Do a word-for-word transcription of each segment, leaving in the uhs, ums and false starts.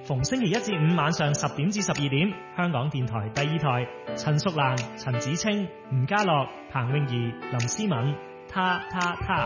逢星期一至五晚上十點至十二點，香港電台第二台，陳淑蘭、陳子清、吳家樂、彭詠儀、林思敏，他他他。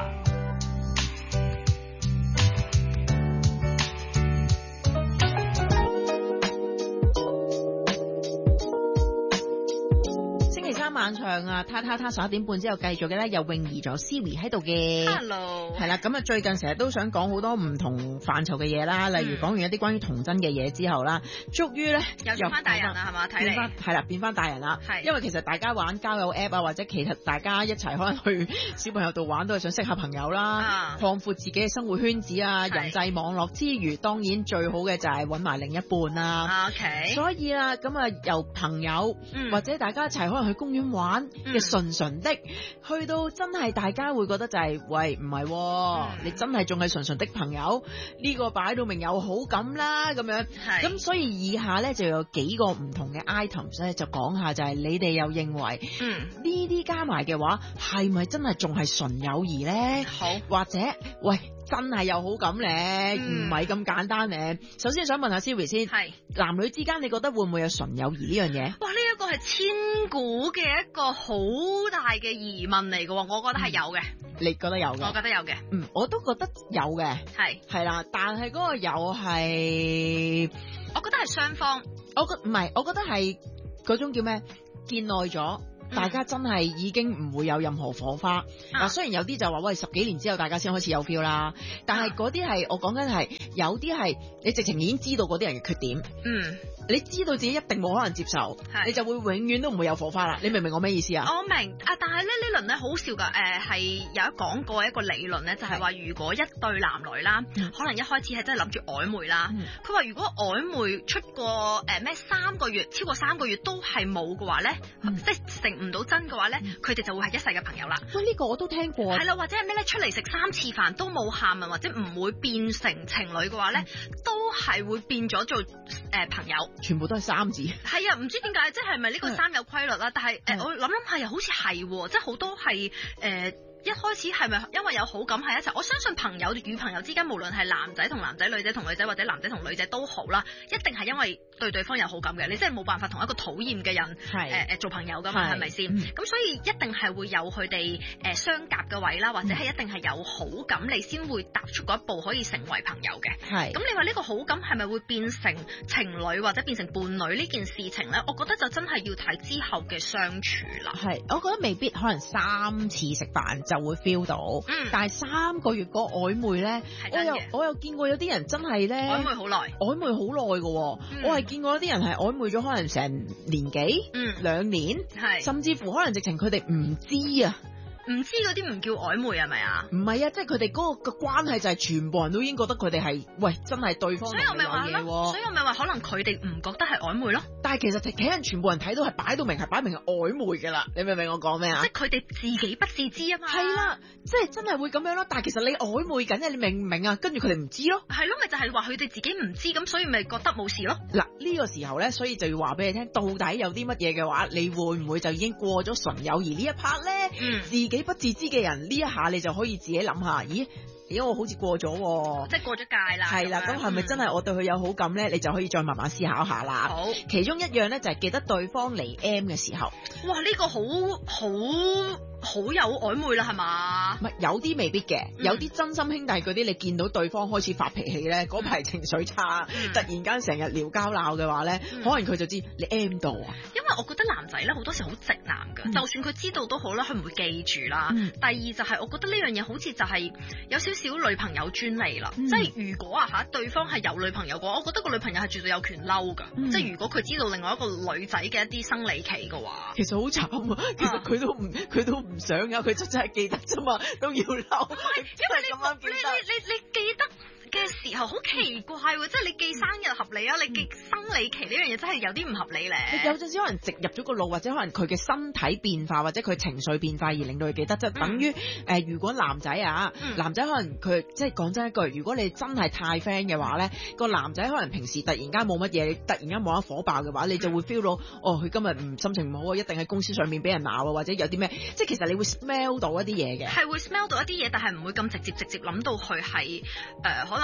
晚上啊，他他他十一點半之後繼續嘅咧，有泳兒仲有 Siri 喺度嘅。 Hello， 係啦，咁啊最近成日都想講好多唔同範疇嘅嘢啦，例如講完一啲關於童真嘅嘢之後啦，終於咧又變翻大人啦，係嘛？睇嚟係啦，變翻大人啦。係，因為其實大家玩交友 app 啊，或者其實大家一齊可能去小朋友度玩，都係想識下朋友啦，擴闊自己嘅生活圈子啊，人際網絡之餘，當然最好嘅就係揾埋另一半啦。 OK， 所以啊，咁啊由朋友、嗯、或者大家一齊可能去公園玩嘅純純的、嗯，去到真係大家會覺得就係、是、喂唔係、哦嗯，你真係仲係純純的朋友，呢、這個擺到明有好感啦咁樣。咁所以以下咧就有幾個唔同嘅 items 咧，就講下就係你哋又認為呢啲、嗯、加埋嘅話係咪真係仲係純友誼咧？好，或者喂真係有好感咧，唔係咁簡單咧。首先想問下 Siri 先，係男女之間你覺得會唔會有純友誼呢樣嘢？ 哇，呢、這、一個係千古嘅一個好大嘅疑問嚟嘅，我覺得係有嘅、嗯。 你覺得有嘅？ 我覺得有嘅。 嗯，我都覺得有嘅。係係啦，但係嗰個有係， 我覺得係雙方。 我覺唔係，我覺得係嗰種叫咩？見耐咗。大家真係已經唔會有任何火花。嗱、啊，雖然有啲就話喂十幾年之後大家先開始有 feel 啦，但係嗰啲係我講緊係有啲係你直情已經知道嗰啲人嘅缺點。嗯。你知道自己一定冇可能接受，你就會永遠都唔會有火花啦。你明唔明我咩意思啊？ 我明啊，但係咧呢輪咧好笑噶，誒、呃、係有一講過一個理論咧，就係、是、話如果一對男女啦，可能一開始係真係諗住曖昧啦，佢、嗯、話如果曖昧出過誒咩、呃、三個月，超過三個月都係冇嘅話咧、嗯，即係成唔到真嘅話咧，佢、嗯、哋就會係一世嘅朋友啦。 喂，呢個我都聽過。係啦，或者係咩咧？出嚟食三次飯都冇喊啊，或者唔會變成情侶嘅話咧、嗯，都係會變咗做誒、呃、朋友。 全部都係三字， 係啊，唔知點解，即係咪呢個三有規律啦？但係誒、呃，我諗諗下又好似係，即係好多係誒。呃一開始係咪因為有好感喺一齊？我相信朋友與朋友之間，無論係男仔同男仔、女仔同女仔，或者男仔同女仔都好啦，一定係因為對對方有好感嘅。你真係冇辦法同一個討厭嘅人誒誒做朋友噶嘛？係咪先？咁、嗯、所以一定係會有佢哋誒相夾嘅位啦，或者係一定係有好感，你先會踏出嗰一步可以成為朋友嘅。係咁，你話呢個好感係咪會變成情侶或者變成伴侶呢件事情咧？我覺得就真係要睇之後嘅相處啦。係， 我覺得未必可能三次食飯就會 feel 到，嗯、但係三個月嗰曖昧咧，我又我又見過有啲人真係咧曖昧好耐， 曖昧好耐嘅，我係見過有啲人係曖昧咗可能成年幾，嗯，兩年，係，甚至乎可能直情佢哋唔知啊。 唔知嗰啲唔叫曖昧係咪啊？ 唔係啊，即係佢哋嗰個嘅關係就係全部人都已經覺得佢哋係喂真係對方。所以我咪話咯， 所以我咪話可能佢哋唔覺得係曖昧咯。 但係其實其他人全部人睇到係擺到明係擺明係曖昧㗎啦。你明唔明我講咩啊？ 即係佢哋自己不自知啊嘛。 係啦，即係真係會咁樣咯。但係其實你曖昧緊嘅，你明唔明啊？跟住佢哋唔知咯。 係咯，咪就係話佢哋自己唔知咁，所以咪覺得冇事咯。 嗱呢、這個時候咧，所以就要話俾你聽，到底有啲乜嘢嘅話，你會唔會就已經過咗純友誼呢一 part 咧？嗯，自己不自知嘅人。呢一下你就可以自己諗下，咦？咦，我好似過咗， 即係過咗界啦。係啦， 咁係咪真係我對佢有好感咧、嗯？你就可以再慢慢思考下啦。好，其中一樣咧就係記得對方嚟 M 嘅時候。 哇，呢、這個好好好有曖昧啦，係嘛？ 唔係，有啲未必嘅，有啲真心兄弟嗰啲，你見到對方開始發脾氣咧，嗰、嗯、排情緒差，嗯、突然間成日聊交鬧嘅話咧、嗯，可能佢就知你 M 到啊。 因為我覺得男仔咧好多時好直男噶、嗯，就算佢知道都好啦，佢唔會記住啦、嗯。第二就係我覺得呢樣嘢好似就係有少少女朋友專利啦、嗯，即係如果啊吓對方係有女朋友嘅話，我覺得個女朋友係絕對有權嬲噶、嗯，即係如果佢知道另外一個女仔嘅一啲生理期嘅話， 其實好慘啊，其實佢都唔佢、啊、都唔想啊，佢真係記得啫嘛，都要嬲。唔係，因為你咁樣記得，你你你你記得嘅時候好奇怪喎，即係你記生日合理啊，你記生理期呢樣嘢真係有啲唔合理咧。有陣時可能植入咗個腦，或者可能佢嘅身體變化，或者佢情緒變化而令到佢記得，即係等於誒、呃，如果男仔啊，嗯、男仔可能佢即係講真一句，如果你真係太 friend 嘅話咧，個男仔可能平時突然間冇乜嘢，你突然間冇得火爆嘅話，你就會 feel 到哦，佢今日唔心情唔好啊，一定喺公司上面俾人鬧啊，或者有啲咩，即係其實你會 smell 到一啲嘢嘅，係會 smell 到一啲嘢，但係唔會咁直接直接諗到佢係誒可能。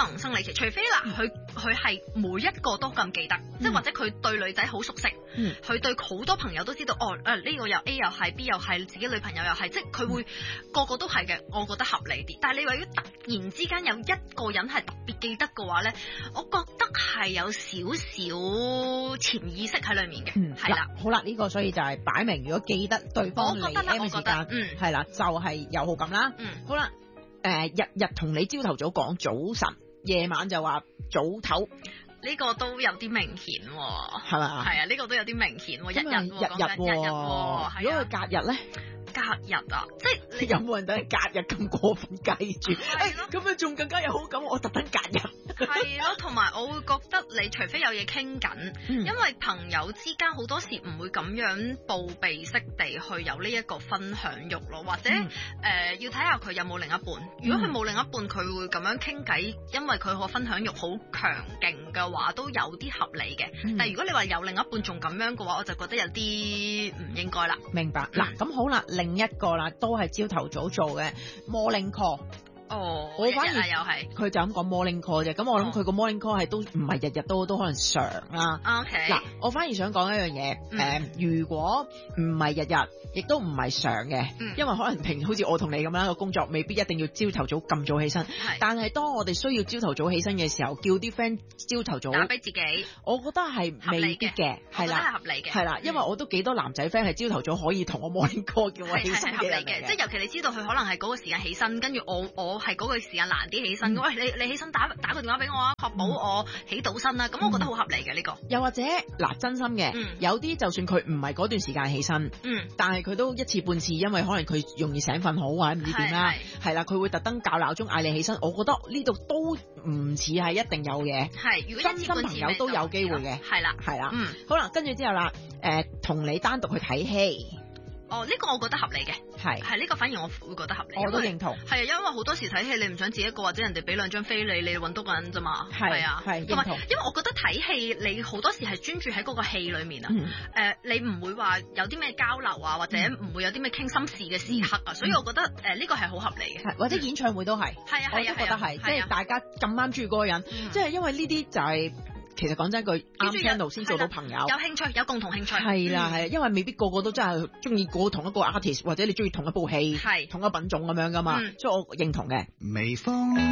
能生理期，除非嗱佢佢係每一個都咁記得，即係、嗯、或者佢對女仔好熟悉，佢、嗯、對好多朋友都知道，哦誒呢、呢個又 A 又係 B 又係，自己女朋友又係，即係佢會、嗯、個個都係嘅，我覺得合理啲。但係你話如果突然之間有一個人係特別記得嘅話咧，我覺得係有少少潛意識喺裡面嘅，係啦、 嗯。好啦，呢、呢個所以就係擺明，如果記得對方嚟 M 時間，嗯，係啦，就係、是、有好感啦。嗯，好啦，誒、呃、日日同你朝頭早講早晨，夜晚就話早唞， 呢個都有啲明顯喎， 係咪啊？ 係啊，呢個都有啲明顯喎，日日日日日日喎，如果佢隔日咧？ 隔日啊，即係你有冇人等隔日咁過分計住？ 係咯， 咁樣仲更加有好感，我特登隔日。 係咯，同埋我會覺得你除非有嘢傾緊，因為朋友之間好多時唔會咁樣報備式地去有呢一個分享欲咯，或者誒、嗯呃、要睇下佢有冇另一半。如果佢冇另一半，佢會咁樣傾偈，因為佢個分享欲好強勁嘅話，都有啲合理嘅。嗯、但係如果你話有另一半仲咁樣嘅話，我就覺得有啲唔應該啦。 明白嗱，咁、嗯、好啦，另一個啦，都係朝頭早做嘅 morning call。 哦， 我反而日日又係佢就咁講 morning call 啫，咁我諗佢個 morning call 係都唔係日日都都可能常啦。 OK， 嗱，我反而想講一樣嘢，誒、嗯呃，如果唔係日日，亦都唔係常嘅，嗯、因為可能平好似我同你咁樣個工作，未必一定要朝頭早咁早起身。係，但係當我哋需要朝頭早起身嘅時候，叫啲 friend 朝頭早打俾自己， 我覺得係未必嘅，係啦， 係合理嘅， 係啦，因為我都幾多男仔 friend 係朝頭早可以同我 morning call 叫我起身嘅人嚟嘅， 即係尤其你知道佢可能係嗰個時間起身，跟住我我係嗰個時間難啲起身，喂、嗯、你你起身打打個電話俾我啊，確保我起到身啦，咁、嗯、我覺得好合理嘅呢、呢個。 又或者嗱，真心嘅，嗯、有啲就算佢唔係嗰段時間起身，嗯，但係佢都一次半次，因為可能佢容易醒瞓好或者唔知點啦，係啦，佢會特登校鬧鐘嗌你起身，我覺得呢度都唔似係一定有嘅，係，如果一次半次真心朋友都有機會嘅，係啦，係啦，嗯，好啦，跟住之後啦，誒、呃，同你單獨去睇戲。 哦，呢、這個我覺得合理嘅，係係呢個反而我會覺得合理， 我都認同。係啊， 因為好多時睇戲你唔想自己一個，或者人哋俾兩張飛你，你揾多個人啫嘛。係啊，係同埋，因為我覺得睇戲你好多時係專注喺嗰個戲裡面啊。誒、嗯呃，你唔會話有啲咩交流啊，或者唔會有啲咩傾心事嘅時刻啊，嗯、所以我覺得誒呢、呃這個係好合理嘅。或者演唱會都係，係啊，我都覺得係，即係大家咁啱中意嗰個人，即係、嗯、因為呢啲就係、是。其實講真句，啱 channel 先做到朋友，有興趣，有共同興趣，係啦係，因為未必個個都真係中意過同一個 artist，或者你中意同一部戲，係同一品種咁樣噶嘛，嗯、所以我認同嘅。微風